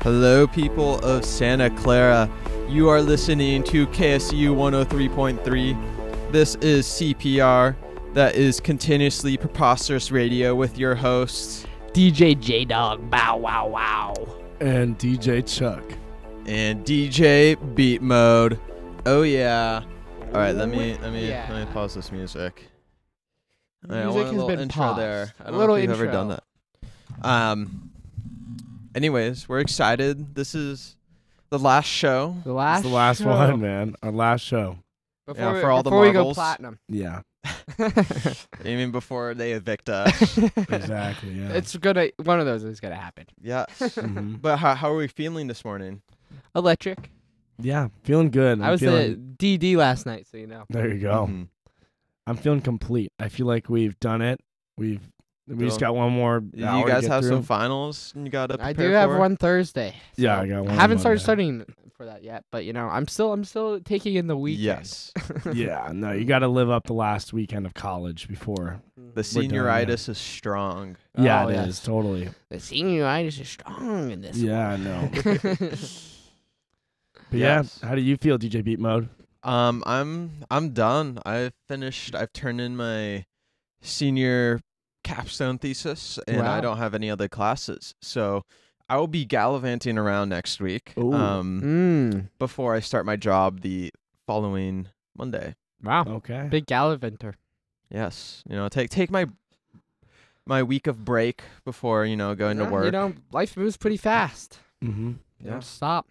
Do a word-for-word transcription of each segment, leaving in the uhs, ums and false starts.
Hello, people of Santa Clara. You are listening to K S U one oh three point three. This is C P R. That is Continuously Preposterous Radio with your hosts, D J J-Dog, bow wow wow. And D J Chuck. And D J Beat Mode. Oh yeah. All right, let me let me Yeah. let me pause this music. The All right, I music want a has little been intro paused. there. I A don't little know if you've ever done intro. that. Um. Anyways, we're excited. This is the last show. The last It's the last show. one, man. Our last show. Before, Yeah, we, for all the before we go marbles. platinum. Yeah, I mean, before they evict us. exactly. Yeah. It's gonna, one of those is gonna happen. Yeah. Mhm. But how how are we feeling this morning? Electric. Yeah, feeling good. I'm I was feeling, the D D last night, so you know. There you go. Mhm. I'm feeling complete. I feel like we've done it. We've we just Cool. got one more. You hour to guys get have through. some finals you got to prepare I do have for? one Thursday. Yeah, so I got one I on haven't started Monday. studying for that yet, but you know, I'm still, I'm still taking in the weekend. Yes. Yeah, no, you got to live up the last weekend of college before. The We're done, yeah. senioritis is strong. Yeah, Oh, it yes. is totally. The senioritis is strong in this. Yeah, I know. one. But Yes. yeah, how do you feel, D J Beat Mode? Um, I'm I'm done. I've finished. I've turned in my senior capstone thesis, and I Wow. don't have any other classes. So I will be gallivanting around next week. Ooh. Um, mm. before I start my job the following Monday. Wow. Okay. Big gallivanter. Yes, you know, take take my my week of break before you know going Yeah, to work. You know, life moves pretty fast. Mm-hmm. You Yeah. don't stop.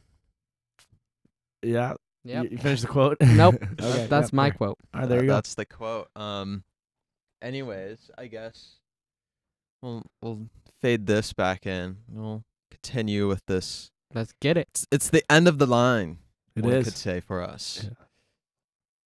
Yeah. Yep. You, you finished the quote? Nope. Okay. That's yep, my fair. quote. All right, there you go. That's the quote. Um. Anyways, I guess we'll we'll fade this back in. We'll continue with this. Let's get it. It's, it's the end of the line. It one is. could say for us. Yeah.